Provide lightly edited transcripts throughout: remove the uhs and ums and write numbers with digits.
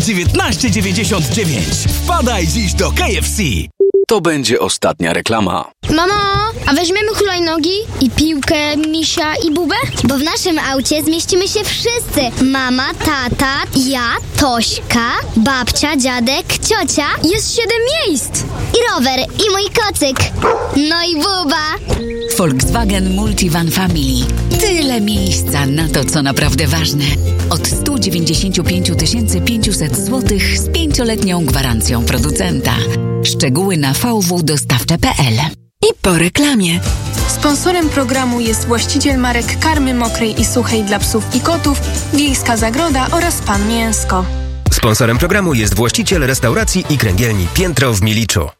19,99. Wpadaj dziś do KFC. To będzie ostatnia reklama. Mamo, a weźmiemy hulajnogi i piłkę, misia i bubę? Bo w naszym aucie zmieścimy się wszyscy. Mama, tata, ja, Tośka, babcia, dziadek, ciocia. Jest 7 miejsc. I rower, i mój kocyk. No i buba. Volkswagen Multivan Family. Tyle miejsca na to, co naprawdę ważne. Od 195 500 zł z 5-letnią gwarancją producenta. Szczegóły na www.dostawcze.pl. I po reklamie. Sponsorem programu jest właściciel marek karmy mokrej i suchej dla psów i kotów, Wiejska Zagroda oraz Pan Mięsko. Sponsorem programu jest właściciel restauracji i kręgielni Piętro w Miliczu.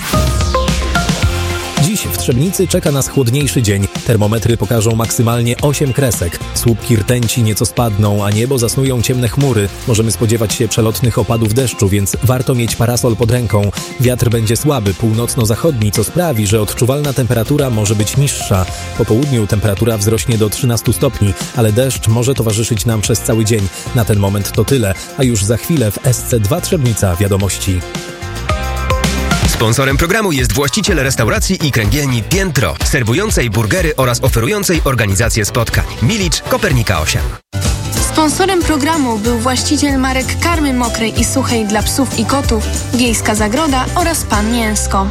Dziś w Trzebnicy czeka nas chłodniejszy dzień. Termometry pokażą maksymalnie 8 kresek. Słupki rtęci nieco spadną, a niebo zasnują ciemne chmury. Możemy spodziewać się przelotnych opadów deszczu, więc warto mieć parasol pod ręką. Wiatr będzie słaby, północno-zachodni, co sprawi, że odczuwalna temperatura może być niższa. Po południu temperatura wzrośnie do 13 stopni, ale deszcz może towarzyszyć nam przez cały dzień. Na ten moment to tyle, a już za chwilę w SC2 Trzebnica wiadomości. Sponsorem programu jest właściciel restauracji i kręgielni Piętro, serwującej burgery oraz oferującej organizację spotkań. Milicz, Kopernika 8. Sponsorem programu był właściciel marek karmy mokrej i suchej dla psów i kotów, Wiejska Zagroda oraz Pan Mięsko.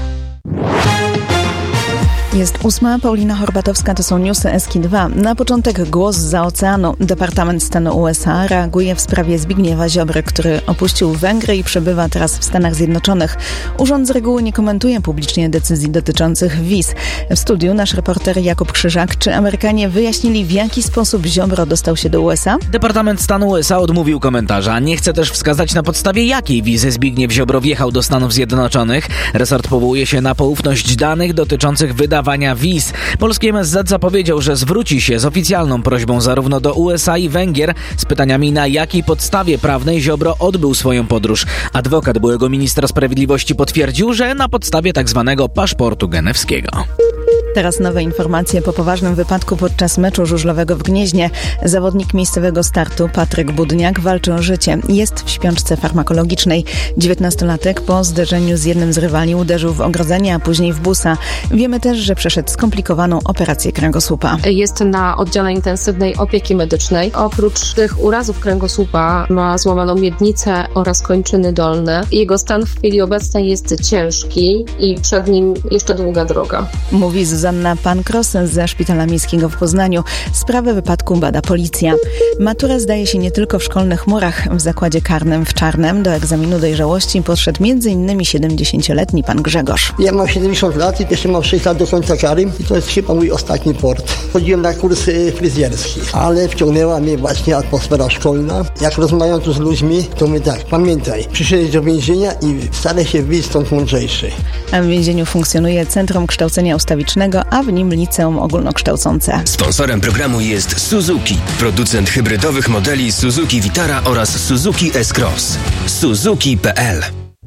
Jest 8, Paulina Horbatowska, to są newsy SK2. Na początek głos zza oceanu. Departament Stanu USA reaguje w sprawie Zbigniewa Ziobry, który opuścił Węgry i przebywa teraz w Stanach Zjednoczonych. Urząd z reguły nie komentuje publicznie decyzji dotyczących wiz. W studiu nasz reporter Jakub Krzyżak. Czy Amerykanie wyjaśnili, w jaki sposób Ziobro dostał się do USA? Departament Stanu USA odmówił komentarza. Nie chce też wskazać, na podstawie jakiej wizy Zbigniew Ziobro wjechał do Stanów Zjednoczonych. Resort powołuje się na poufność danych dotyczących wydawania wiz. Polski MSZ zapowiedział, że zwróci się z oficjalną prośbą zarówno do USA i Węgier z pytaniami, na jakiej podstawie prawnej Ziobro odbył swoją podróż. Adwokat byłego ministra sprawiedliwości potwierdził, że na podstawie tzw. paszportu genewskiego. Teraz nowe informacje po poważnym wypadku podczas meczu żużlowego w Gnieźnie. Zawodnik miejscowego startu Patryk Budniak walczy o życie. Jest w śpiączce farmakologicznej. 19-latek po zderzeniu z jednym z rywali uderzył w ogrodzenie, a później w busa. Wiemy też, że przeszedł skomplikowaną operację kręgosłupa. Jest na oddziale intensywnej opieki medycznej. Oprócz tych urazów kręgosłupa ma złamaną miednicę oraz kończyny dolne. Jego stan w chwili obecnej jest ciężki i przed nim jeszcze długa droga. Mówi Zuzanna Pankros ze Szpitala Miejskiego w Poznaniu. Sprawę wypadku bada policja. Maturę zdaje się nie tylko w szkolnych murach. W zakładzie karnym w Czarnem do egzaminu dojrzałości podszedł m.in. 70-letni pan Grzegorz. Ja mam 70 lat i jeszcze mam 6 lat do końca kary i to jest chyba mój ostatni port. Chodziłem na kurs fryzjerski, ale wciągnęła mnie właśnie atmosfera szkolna. Jak rozmawiam tu z ludźmi, to mówię tak, pamiętaj, przyszedłeś do więzienia i staraj się wyjść stąd mądrzejszy. A w więzieniu funkcjonuje Centrum Kształcenia Ustawicznego, a w nim Liceum Ogólnokształcące. Sponsorem programu jest Suzuki, producent hybrydowych modeli Suzuki Vitara oraz Suzuki S-Cross. Suzuki.pl.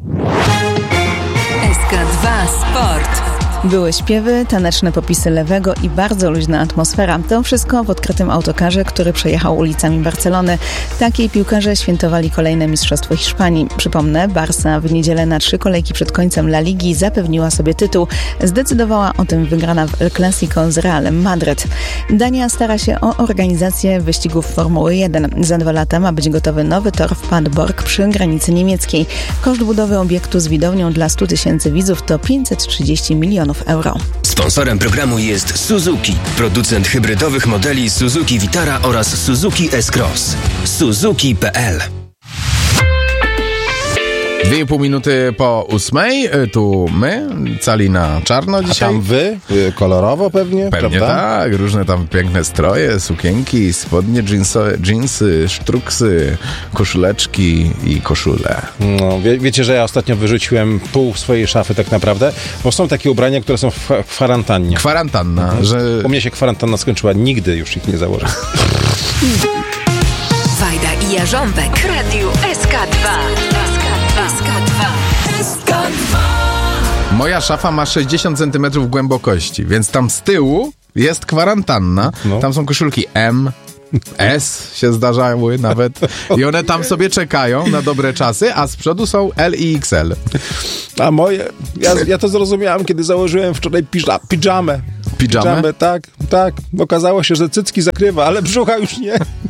SK2 Sport. Były śpiewy, taneczne popisy Lewego i bardzo luźna atmosfera. To wszystko w odkrytym autokarze, który przejechał ulicami Barcelony. Takiej piłkarze świętowali kolejne mistrzostwo Hiszpanii. Przypomnę, Barsa w niedzielę na 3 kolejki przed końcem La Ligi zapewniła sobie tytuł. Zdecydowała o tym wygrana w El Clasico z Realem Madryt. Dania stara się o organizację wyścigów Formuły 1. Za 2 lata ma być gotowy nowy tor w Padborg przy granicy niemieckiej. Koszt budowy obiektu z widownią dla 100 000 widzów to 530 milionów euro. Sponsorem programu jest Suzuki, producent hybrydowych modeli Suzuki Vitara oraz Suzuki S-Cross. Suzuki.pl. 2,5 minuty po 8. Tu my, cali na czarno dzisiaj. A tam wy? Kolorowo pewnie? Pewnie prawda? tak, różne tam piękne stroje, sukienki, spodnie dżinsy, sztruksy, koszuleczki i koszule. No, wiecie, że ja ostatnio wyrzuciłem pół swojej szafy tak naprawdę, bo są takie ubrania, które są w kwarantannie. Kwarantanna, że... U mnie się kwarantanna skończyła, nigdy już ich nie założę. Wajda i Jarząbek. Radio SK2. Moja szafa ma 60 cm głębokości, więc tam z tyłu jest kwarantanna. No. Tam są koszulki M, S się zdarzały nawet. I one tam sobie czekają na dobre czasy, a z przodu są L i XL. A moje... Ja to zrozumiałem, kiedy założyłem wczoraj piżamę. Piżamę? Tak. Okazało się, że cycki zakrywa, ale brzucha już nie.